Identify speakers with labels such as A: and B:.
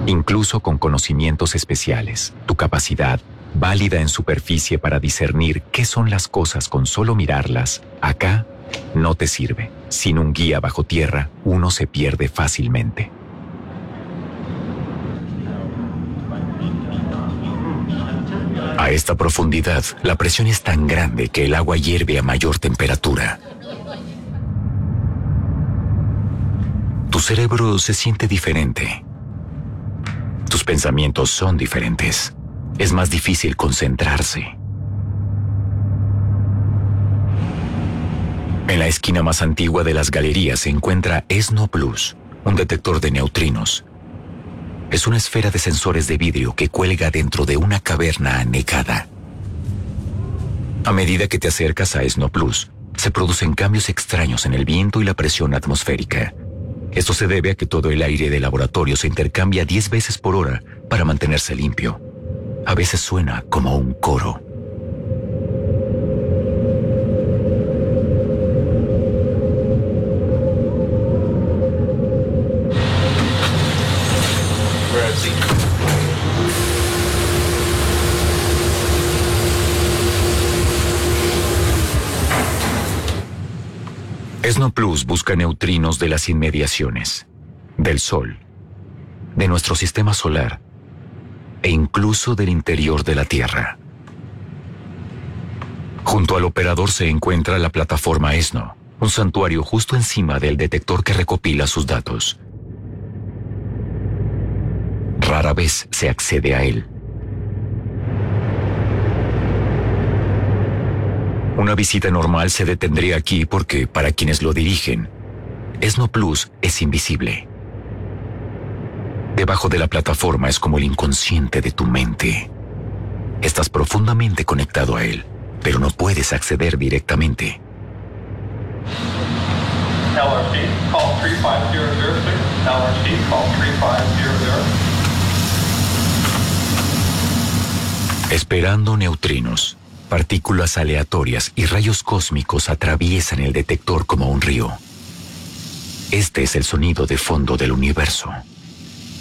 A: Incluso con conocimientos especiales, tu capacidad, válida en superficie para discernir qué son las cosas con solo mirarlas, acá no te sirve. Sin un guía bajo tierra, uno se pierde fácilmente. A esta profundidad, la presión es tan grande que el agua hierve a mayor temperatura. Tu cerebro se siente diferente. Tus pensamientos son diferentes. Es más difícil concentrarse. En la esquina más antigua de las galerías se encuentra ESNO Plus, un detector de neutrinos. Es una esfera de sensores de vidrio que cuelga dentro de una caverna anegada. A medida que te acercas a ESNO Plus, se producen cambios extraños en el viento y la presión atmosférica. Esto se debe a que todo el aire del laboratorio se intercambia 10 veces por hora para mantenerse limpio. A veces suena como un coro. ESNO Plus busca neutrinos de las inmediaciones, del Sol, de nuestro sistema solar e incluso del interior de la Tierra. Junto al operador se encuentra la plataforma ESNO, un santuario justo encima del detector que recopila sus datos. Rara vez se accede a él. Una visita normal se detendría aquí porque, para quienes lo dirigen, ESNO Plus es invisible. Debajo de la plataforma es como el inconsciente de tu mente. Estás profundamente conectado a él, pero no puedes acceder directamente.
B: LRC, call 35006. LRC, call 3500.
A: Esperando neutrinos. Partículas aleatorias y rayos cósmicos atraviesan el detector como un río. Este es el sonido de fondo del universo.